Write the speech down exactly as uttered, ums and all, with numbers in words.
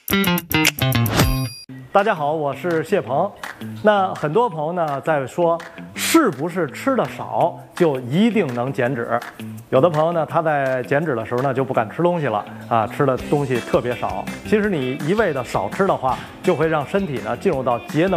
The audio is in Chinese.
大家好，我是谢鹏。那很多朋友呢在说，是不是吃的少就一定能减脂？有的朋友呢，他在减脂的时候呢就不敢吃东西了啊，吃的东西特别少。其实你一味的少吃的话，就会让身体呢进入到节能。